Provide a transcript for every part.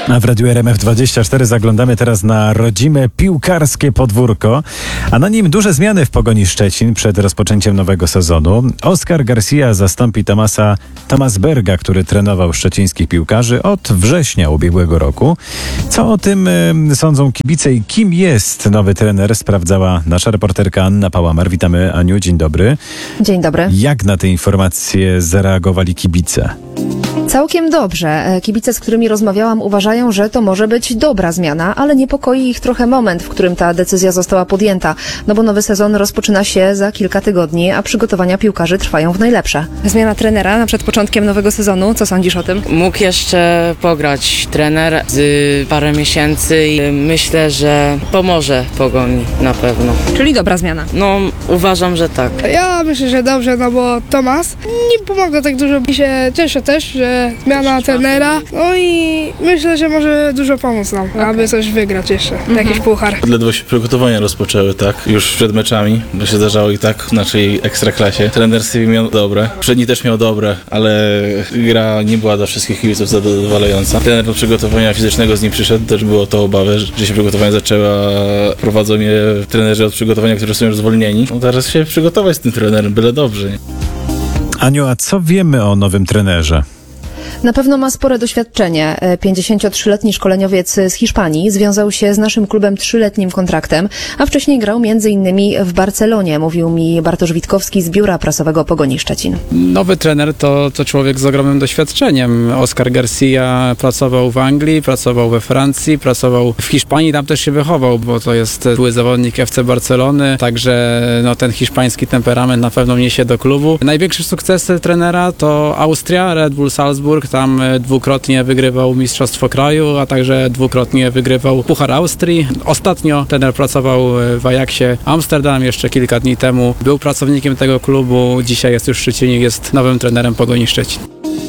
A w Radiu RMF24 zaglądamy teraz na rodzime piłkarskie podwórko, a na nim duże zmiany w Pogoni Szczecin przed rozpoczęciem nowego sezonu. Oscar Garcia zastąpi Tomas Berga, który trenował szczecińskich piłkarzy od września ubiegłego roku. Co o tym sądzą kibice i kim jest nowy trener, sprawdzała nasza reporterka Anna Pałamar. Witamy, Aniu, dzień dobry. Dzień dobry. Jak na te informacje zareagowali kibice? Całkiem dobrze. Kibice, z którymi rozmawiałam, uważają, że to może być dobra zmiana, ale niepokoi ich trochę moment, w którym ta decyzja została podjęta. No bo nowy sezon rozpoczyna się za kilka tygodni, a przygotowania piłkarzy trwają w najlepsze. Zmiana trenera przed początkiem nowego sezonu. Co sądzisz o tym? Mógł jeszcze pograć trener z parę miesięcy i myślę, że pomoże Pogoni na pewno. Czyli dobra zmiana. No, uważam, że tak. Ja myślę, że dobrze, no bo Tomas nie pomaga tak dużo. I się cieszę też, że zmiana trenera. No i myślę, że może dużo pomóc nam, aby coś wygrać jeszcze. Jakiś puchar. Ledwo się przygotowania rozpoczęły, tak? Już przed meczami, bo się zdarzało i tak w naszej ekstraklasie. Trener Sywi miał dobre, przedni też miał dobre, ale gra nie była dla wszystkich kibiców zadowalająca. Trener do przygotowania fizycznego z nim przyszedł, też było to obawy, że się przygotowania zaczęła. Prowadzą mnie trenerzy od przygotowania, którzy są już zwolnieni. No teraz się przygotować z tym trenerem, byle dobrze. Nie? Aniu, a co wiemy o nowym trenerze? Na pewno ma spore doświadczenie. 53-letni szkoleniowiec z Hiszpanii związał się z naszym klubem 3-letnim kontraktem, a wcześniej grał m.in. w Barcelonie, mówił mi Bartosz Witkowski z biura prasowego Pogoni Szczecin. Nowy trener to człowiek z ogromnym doświadczeniem. Oscar Garcia pracował w Anglii, pracował we Francji, pracował w Hiszpanii, tam też się wychował, bo to jest były zawodnik FC Barcelony, także ten hiszpański temperament na pewno niesie do klubu. Największe sukcesy trenera to Austria, Red Bull Salzburg. Tam dwukrotnie wygrywał Mistrzostwo Kraju, a także dwukrotnie wygrywał Puchar Austrii. Ostatnio trener pracował w Ajaxie Amsterdam, jeszcze kilka dni temu był pracownikiem tego klubu, dzisiaj jest już w Szczecinie, jest nowym trenerem Pogoni Szczecin.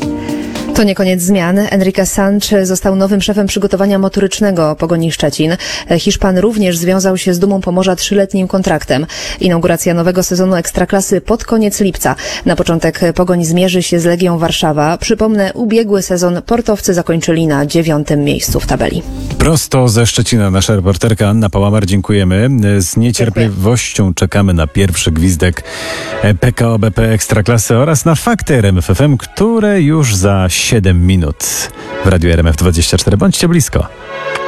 To nie koniec zmian. Enrique Sanchez został nowym szefem przygotowania motorycznego Pogoni Szczecin. Hiszpan również związał się z Dumą Pomorza 3-letnim kontraktem. Inauguracja nowego sezonu Ekstraklasy pod koniec lipca. Na początek Pogoń zmierzy się z Legią Warszawa. Przypomnę, ubiegły sezon portowcy zakończyli na 9. miejscu w tabeli. Prosto ze Szczecina nasza reporterka Anna Pałamar, dziękujemy. Z niecierpliwością czekamy na pierwszy gwizdek PKO BP Ekstraklasy oraz na fakty RMF FM, które już za 7 minut w Radiu RMF24. Bądźcie blisko.